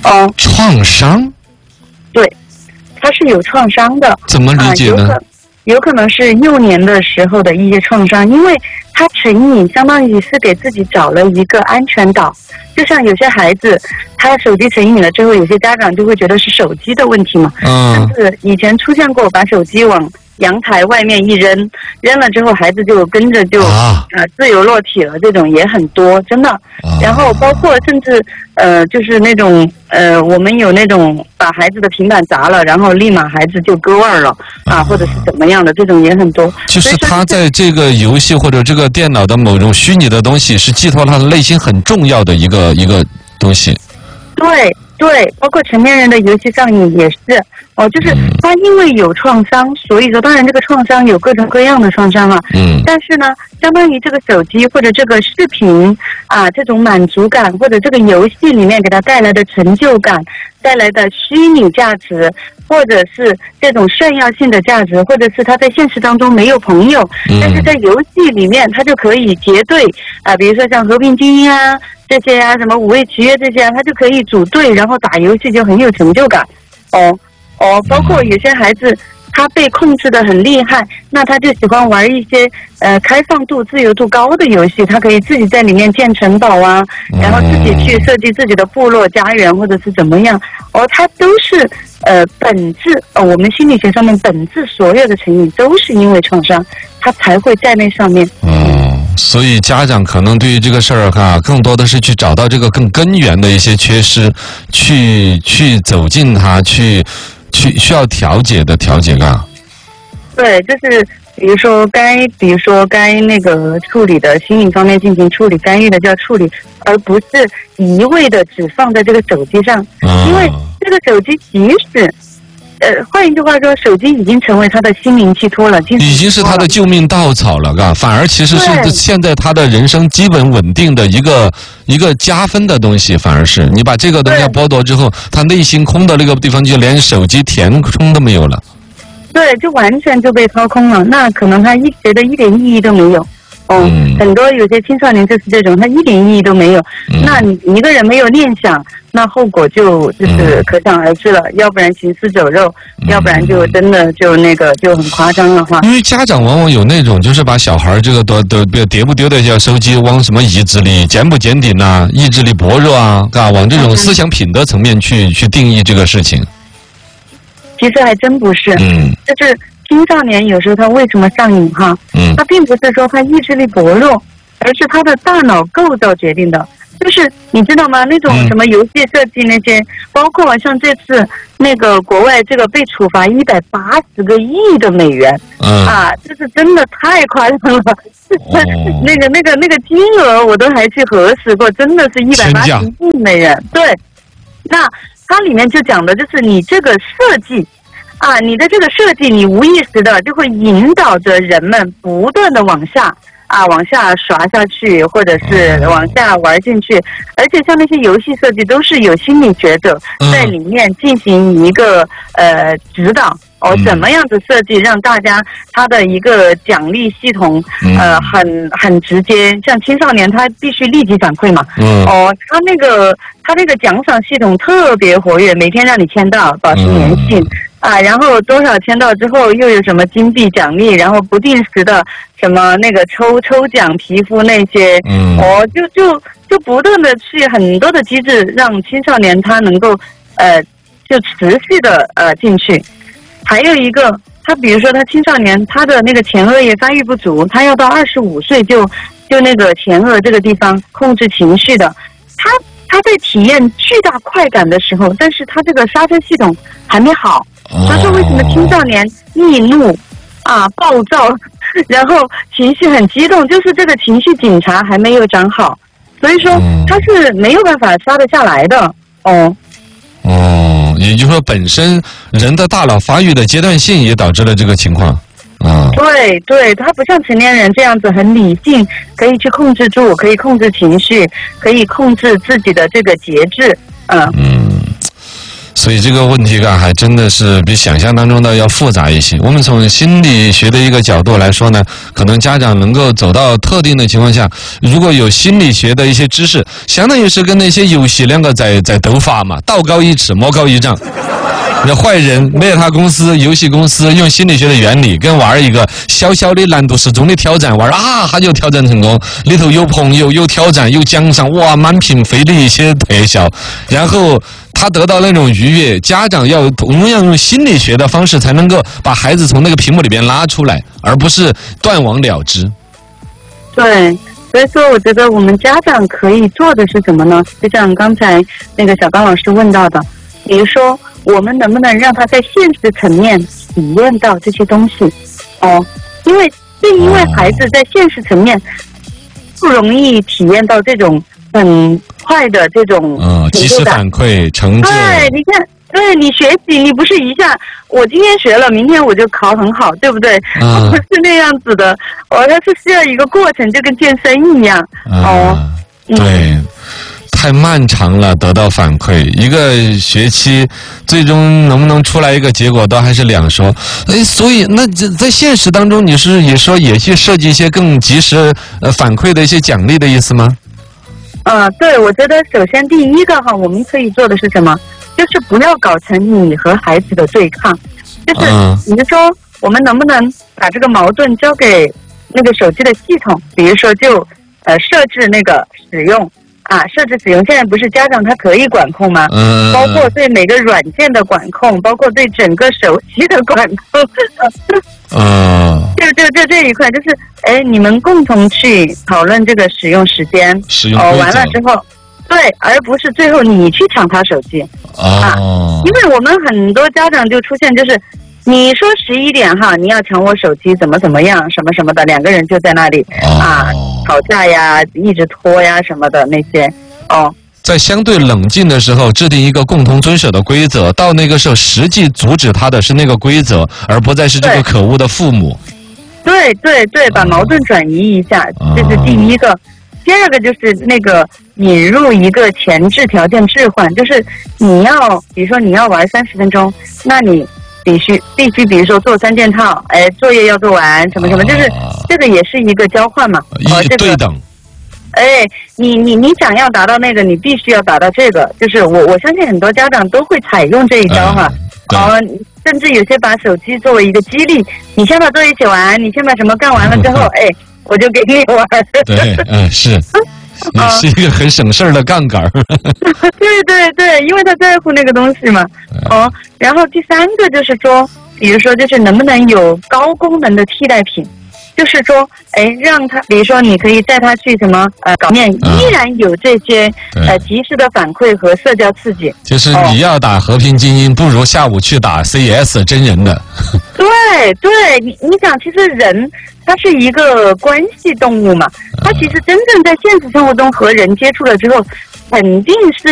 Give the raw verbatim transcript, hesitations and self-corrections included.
哦， 创伤？ 对，他是有创伤的。 怎么理解呢？ 啊、有, 有可能是幼年的时候的一些创伤，因为他成瘾，相当于是给自己找了一个安全岛。就像有些孩子，他手机成瘾了之后，有些家长就会觉得是手机的问题嘛。嗯。甚至以前出现过把手机往阳台外面一扔，扔了之后孩子就跟着就、啊、呃自由落体了，这种也很多，真的。啊、然后包括甚至呃就是那种呃我们有那种把孩子的平板砸了，然后立马孩子就割腕了啊，啊或者是怎么样的，这种也很多。 就是他在这个游戏或者这个电脑的某种虚拟的东西，是寄托他的内心很重要的一个一个东西。 对对，包括成年人的游戏上瘾也是。哦，就是他因为有创伤，所以说当然这个创伤有各种各样的创伤啊。嗯。但是呢，相当于这个手机或者这个视频啊，这种满足感或者这个游戏里面给他带来的成就感、带来的虚拟价值，或者是这种炫耀性的价值，或者是他在现实当中没有朋友，嗯、但是在游戏里面他就可以结队啊，比如说像和平精英啊这些啊，什么五味契约这些啊，他就可以组队，然后打游戏就很有成就感。哦。哦，包括有些孩子他被控制的很厉害，那他就喜欢玩一些呃开放度、自由度高的游戏，他可以自己在里面建城堡啊，然后自己去设计自己的部落家园或者是怎么样。哦，他都是呃本质呃我们心理学上面本质所有的成瘾都是因为创伤，他才会在那上面。 嗯。所以家长可能对于这个事儿哈，更多的是去找到这个更根源的一些缺失，去去走进它，去去需要调节的调节啊。 对，就是比如说该比如说该那个处理的心理方面进行处理，干预的叫处理，而不是一味的只放在这个手机上，嗯、因为这个手机即使。呃，换一句话说，手机已经成为他的心灵寄托了， 已经是他的救命稻草了，嘎，反而其实是现在他的人生基本稳定的一个一个加分的东西，反而是你把这个东西剥夺之后，他内心空的那个地方就连手机填充都没有了。 对，就完全就被掏空了，那可能他一觉得一点意义都没有。哦、嗯，很多有些青少年就是这种，他一点意义都没有。嗯、那你一个人没有念想，那后果就就是可想而知了。嗯、要不然行尸走肉，嗯、要不然就真的就那个就很夸张的话。 因为家长往往有那种就是把小孩这个都都丢不丢的叫手机往什么意志力坚不坚定啊，意志力薄弱啊，啊，往这种思想品德层面去、嗯、去定义这个事情。 其实还真不是，嗯，就是。青少年有时候他为什么上瘾哈？嗯，他并不是说他意志力薄弱，而是他的大脑构造决定的。就是你知道吗？那种什么游戏设计那些，嗯、包括像这次那个国外这个被处罚一百八十个亿的美元，嗯啊，这是真的太夸张了。哦、那个那个那个金额我都还去核实过，真的是一百八十亿美元。对，那它里面就讲的就是你这个设计。啊，你的这个设计，你无意识的就会引导着人们不断的往下啊，往下刷下去，或者是往下玩进去。而且像那些游戏设计，都是有心理学者在里面进行一个呃指导。哦，怎么样子设计让大家他的一个奖励系统，呃，很很直接。像青少年他必须立即反馈嘛。嗯。哦，他那个他那个奖赏系统特别活跃，每天让你签到，保持粘性。嗯啊，然后多少签到之后又有什么金币奖励，然后不定时的什么那个抽抽奖皮肤那些，嗯，哦，就就就不断的去很多的机制，让青少年他能够呃就持续的呃进去。还有一个，他比如说他青少年他的那个前额叶发育不足，他要到二十五岁就就那个前额这个地方控制情绪的，他他在体验巨大快感的时候，但是他这个刹车系统还没好。所以说，为什么青少年易怒啊、暴躁，然后情绪很激动，就是这个情绪警察还没有长好，所以说他是没有办法刹得下来的。哦， 哦，也就是说，本身人的大脑发育的阶段性也导致了这个情况。啊， 对对，他不像成年人这样子很理性，可以去控制住，可以控制情绪，可以控制自己的这个节制。嗯。嗯。 所以这个问题感还真的是比想象当中的要复杂一些。我们从心理学的一个角度来说呢，可能家长能够走到特定的情况下，如果有心理学的一些知识，相当于是跟那些游戏两个在在斗法嘛，道高一尺，魔高一丈。那坏人Meta公司游戏公司用心理学的原理跟玩一个小小的难度适中的挑战，玩啊他就挑战成功，里头有朋友有挑战有奖赏，哇满屏飞的一些特效，然后他得到那种愉悦，家长要同样用心理学的方式才能够把孩子从那个屏幕里边拉出来，而不是断网了之。 对，所以说我觉得我们家长可以做的是什么呢？就像刚才那个小刚老师问到的，比如说我们能不能让他在现实层面体验到这些东西？哦，因为正因为孩子在现实层面不容易体验到这种很快的这种嗯及时反馈成就。 对，你看，对你学习，你不是一下我今天学了，明天我就考很好，对不对？嗯、不是那样子的，哦，它是需要一个过程，就跟健身一样。嗯、哦， 对。嗯太漫长了，得到反馈一个学期，最终能不能出来一个结果都还是两说。哎，所以那在现实当中，你是也说也去设计一些更及时呃反馈的一些奖励的意思吗？ 啊、呃，对，我觉得首先第一个哈，我们可以做的是什么？就是不要搞成你和孩子的对抗，就是你是说我们能不能把这个矛盾交给那个手机的系统，比如说就呃设置那个使用。啊，设置使用现在不是家长他可以管控吗？嗯，包括对每个软件的管控，包括对整个手机的管控。嗯，就就就这一块，就是哎，你们共同去讨论这个使用时间， 使用哦，完了之后，对，而不是最后你去抢他手机。哦、啊，因为我们很多家长就出现就是。你说十一点哈，你要抢我手机，怎么怎么样，什么什么的，两个人就在那里、哦、啊吵架呀，一直拖呀什么的那些，哦。 在相对冷静的时候，制定一个共同遵守的规则，到那个时候，实际阻止他的是那个规则，而不再是这个可恶的父母。 对对对，把矛盾转移一下，哦、这是第一个。第二个就是那个引入一个前置条件置换，就是你要，比如说你要玩三十分钟，那你。必须必须，比如说做三件套，哎，作业要做完，什么什么，就是这个也是一个交换嘛， 哦，这个对等。 哎，你你你想要达到那个，你必须要达到这个，就是我我相信很多家长都会采用这一招哈，哦、嗯，甚至有些把手机作为一个激励，你先把作业写完，你先把什么干完了之后，哎，我就给你玩。 对，嗯，是。你是一个很省事儿的杠杆。 对对对，因为他在乎那个东西嘛。哦，然后第三个就是说，比如说就是能不能有高功能的替代品，就是说，哎，让他，比如说你可以带他去什么呃搞面，依然有这些、嗯、呃及时的反馈和社交刺激。 就是你要打和平精英，哦、不如下午去打 C S 真人的。 对对，你你想，其实人他是一个关系动物嘛，他其实真正在现实生活中和人接触了之后，肯定是